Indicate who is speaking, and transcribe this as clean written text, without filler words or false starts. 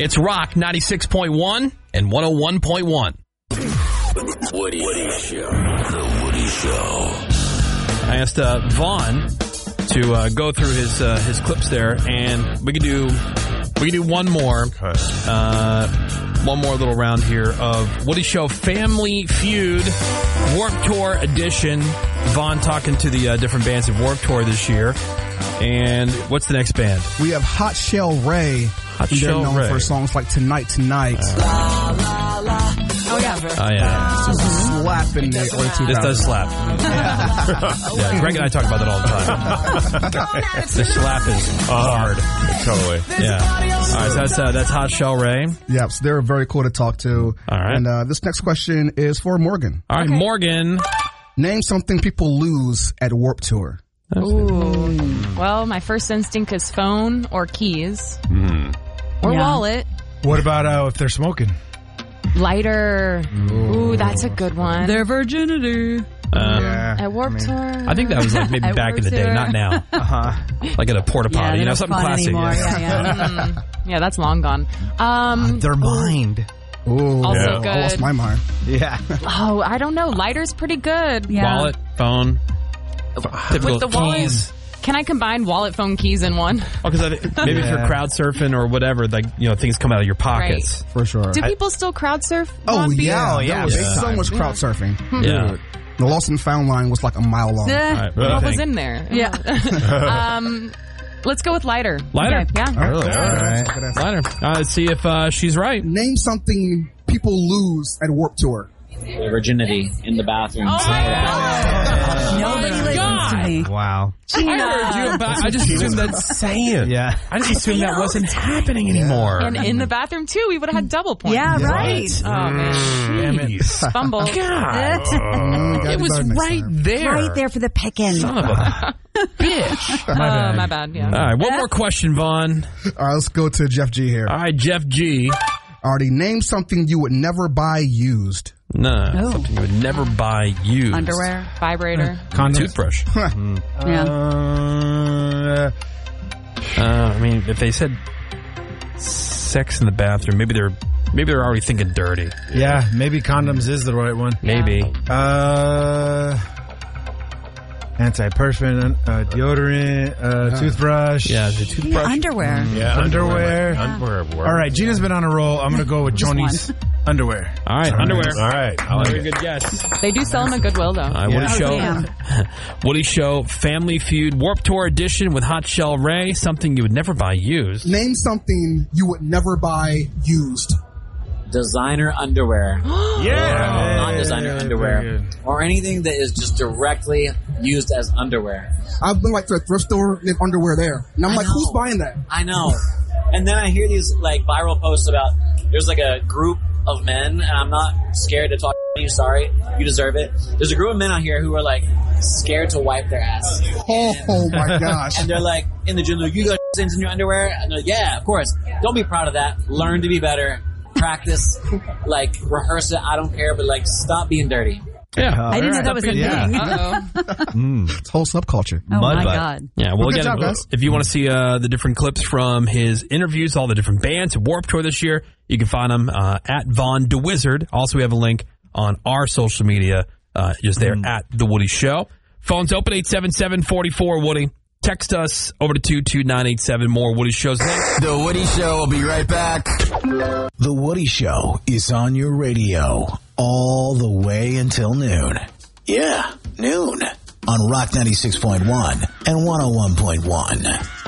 Speaker 1: It's Rock 96.1 and 101.1.
Speaker 2: Woody Show. The Woody Show.
Speaker 1: I asked Vaughn to go through his clips there, and we could do one more little round here of Woody Show Family Feud Warped Tour edition. Vaughn talking to the different bands of Warped Tour this year. And what's the next band?
Speaker 3: We have Hot Shell Ray. They're known for songs like Tonight Tonight.
Speaker 4: Oh, yeah.
Speaker 1: Oh, yeah.
Speaker 3: This is slap in the early 2000s.
Speaker 1: This does slap. Yeah, Greg and I talk about that all the time. The slap is hard.
Speaker 5: Totally.
Speaker 1: Yeah. All right, so that's Hot Shell Ray.
Speaker 3: Yep, so they're very cool to talk to.
Speaker 1: All right.
Speaker 3: And this next question is for Morgan.
Speaker 1: All right, okay. Morgan.
Speaker 3: Name something people lose at Warped Tour.
Speaker 4: Ooh. Well, my first instinct is phone or keys. Or wallet.
Speaker 6: What about if they're smoking?
Speaker 4: Lighter. Ooh, that's a good one.
Speaker 7: Their virginity.
Speaker 4: At Warped Tour.
Speaker 1: I think that was like maybe back in the day, not now. Like at a porta potty, something classic.
Speaker 4: Yeah, that's long gone.
Speaker 6: Their mind.
Speaker 3: Ooh,
Speaker 4: also good.
Speaker 3: I lost my mind.
Speaker 6: Yeah.
Speaker 4: Oh, I don't know. Lighter's pretty good.
Speaker 7: Yeah.
Speaker 1: Wallet, phone. Typical
Speaker 4: with the wallet,
Speaker 1: keys.
Speaker 4: Can I combine wallet, phone, keys in one?
Speaker 1: Oh, because maybe if you're crowd surfing or whatever, like things come out of your pockets.
Speaker 3: For sure.
Speaker 4: Do people still crowd surf?
Speaker 3: Oh, yeah. There's so much crowd surfing.
Speaker 1: Yeah.
Speaker 3: The Lost and Found line was like a mile long.
Speaker 1: Right,
Speaker 4: what was in there?
Speaker 7: Yeah.
Speaker 4: Let's go with lighter.
Speaker 1: Lighter?
Speaker 4: Okay, yeah.
Speaker 3: All right.
Speaker 1: Lighter. Let's see if she's right.
Speaker 3: Name something people lose at Warped Tour.
Speaker 8: Virginity in the bathroom.
Speaker 7: Nobody listens to me.
Speaker 6: Wow.
Speaker 1: I heard you about. I just assumed that's saying.
Speaker 6: Yeah.
Speaker 1: I just assumed that wasn't happening anymore.
Speaker 4: And in the bathroom too, we would have had double points.
Speaker 7: Yeah, right.
Speaker 4: Oh man,
Speaker 6: Damn it.
Speaker 4: fumble.
Speaker 1: God. It was right there.
Speaker 7: Right there for the picking.
Speaker 1: Son of a bitch.
Speaker 4: My bad. Yeah.
Speaker 1: All right, one more question, Vaughn.
Speaker 3: All right, let's go to Jeff G here.
Speaker 1: All right, Jeff G.
Speaker 3: Already name something you would never buy used.
Speaker 1: No, something you would never buy used.
Speaker 4: Underwear, vibrator,
Speaker 1: toothbrush. I mean, if they said sex in the bathroom, maybe they're already thinking dirty.
Speaker 6: Yeah, maybe condoms is the right one.
Speaker 1: Maybe.
Speaker 6: Antiperspirant, deodorant, toothbrush.
Speaker 1: Yeah, the toothbrush.
Speaker 7: Yeah, underwear.
Speaker 6: Yeah, underwear.
Speaker 5: Underwear.
Speaker 6: All right, Gina's been on a roll. I'm going to go with Joni's underwear.
Speaker 1: All right, underwear.
Speaker 5: All right. I like
Speaker 1: Very
Speaker 5: it.
Speaker 1: good guess.
Speaker 4: They do sell them at Goodwill though.
Speaker 1: Woody Show Family Feud Warped Tour edition with Hot Shell Ray. Something you would never buy used.
Speaker 3: Name something you would never buy used.
Speaker 8: Designer underwear. Not designer underwear. Or anything that is just directly used as underwear.
Speaker 3: I've been like to a thrift store and they have underwear there. And I'm like, who's buying that?
Speaker 8: I know. And then I hear these like viral posts about there's like a group of men, and I'm not scared to talk to you, sorry. You deserve it. There's a group of men out here who are like scared to wipe their ass.
Speaker 3: Oh my gosh.
Speaker 8: And they're like in the gym, like, you got things in your underwear? And they're like, yeah, of course. Don't be proud of that. Learn to be better. Practice, like, rehearse it. I don't care, but like, stop being dirty.
Speaker 1: Yeah.
Speaker 7: I didn't know that was a thing.
Speaker 3: It's whole subculture.
Speaker 7: Oh my God.
Speaker 1: Yeah, well, again, if you want to see the different clips from his interviews, all the different bands at Warped Tour this year, you can find them at Vaughn DeWizard. Also, we have a link on our social media, just there at The Woody Show. Phone's open, 877-44-WOODY. Text us over to 22987. More Woody Shows next.
Speaker 2: The Woody Show will be right back. The Woody Show is on your radio all the way until noon. Yeah, noon. On Rock 96.1 and 101.1.